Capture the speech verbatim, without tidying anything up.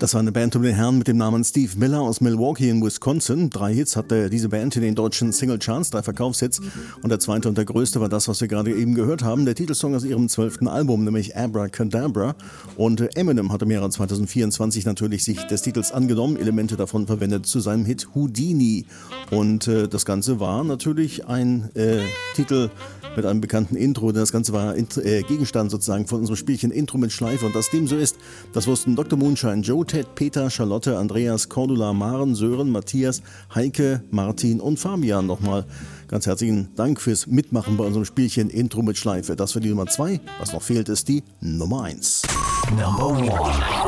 Das war eine Band um den Herrn mit dem Namen Steve Miller aus Milwaukee in Wisconsin. Drei Hits hatte diese Band in den deutschen Single-Charts, drei Verkaufshits. Und der zweite und der größte war das, was wir gerade eben gehört haben, der Titelsong aus ihrem zwölften Album, nämlich Abracadabra. Und Eminem hatte im Jahre zweitausendvierundzwanzig natürlich sich des Titels angenommen, Elemente davon verwendet zu seinem Hit Houdini. Und äh, das Ganze war natürlich ein äh, Titel mit einem bekannten Intro. Das Ganze war äh, Gegenstand sozusagen von unserem Spielchen Intro mit Schleife. Und dass dem so ist, das wussten Doktor Moonshine, Joe, Ted, Peter, Charlotte, Andreas, Cordula, Maren, Sören, Matthias, Heike, Martin und Fabian. Nochmal ganz herzlichen Dank fürs Mitmachen bei unserem Spielchen Intro mit Schleife. Das war die Nummer zwei. Was noch fehlt, ist die Nummer eins. Number one.